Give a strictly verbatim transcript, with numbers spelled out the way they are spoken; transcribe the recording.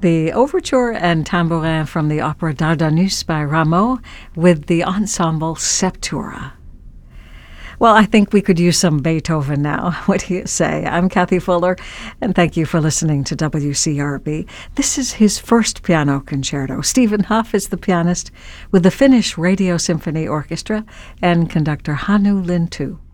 the overture and tambourin from the opera Dardanus by Rameau with the ensemble Septura. Well, I think we could use some Beethoven now. What do you say? I'm Kathy Fuller, and thank you for listening to W C R B. This is his first piano concerto. Stephen Huff is the pianist with the Finnish Radio Symphony Orchestra and conductor Hannu Lintu.